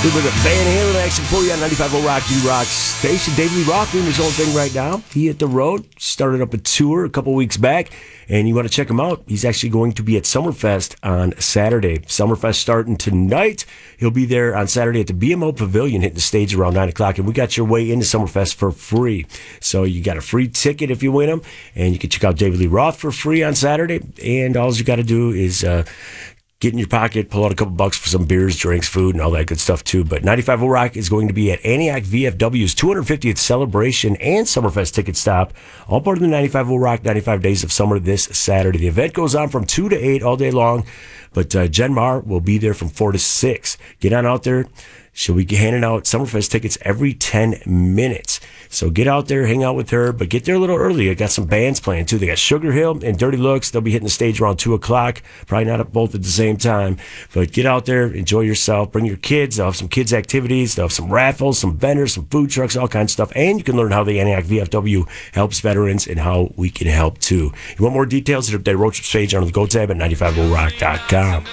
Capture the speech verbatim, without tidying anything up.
little bit of Van Halen action for you on ninety-five point oh Rock, D-Rock Station. David Lee Roth doing his own thing right now. He hit the road, started up a tour a couple weeks back, and you want to check him out. He's actually going to be at Summerfest on Saturday. Summerfest starting tonight. He'll be there on Saturday at the B M O Pavilion, hitting the stage around nine o'clock, and we got your way into Summerfest for free. So you got a free ticket if you win them, and you can check out David Lee Roth for free on Saturday, and all you got to do is... Uh, Get in your pocket, pull out a couple bucks for some beers, drinks, food, and all that good stuff, too. But ninety-five point oh Rock is going to be at Antioch V F W's two hundred fiftieth celebration and Summerfest ticket stop. All part of the ninety-five point oh Rock ninety-five Days of Summer this Saturday. The event goes on from two to eight all day long, but uh, Jen Marr will be there from four to six. Get on out there. She'll be handing out Summerfest tickets every ten minutes. So get out there, hang out with her, but get there a little early. I got some bands playing, too. They got Sugar Hill and Dirty Looks. They'll be hitting the stage around two o'clock. Probably not at both at the same time. But get out there, enjoy yourself, bring your kids. They'll have some kids' activities. They'll have some raffles, some vendors, some food trucks, all kinds of stuff. And you can learn how the Antioch V F W helps veterans and how we can help, too. You want more details? Hit up that road trip page on the Go tab at ninety-five oh rock dot com.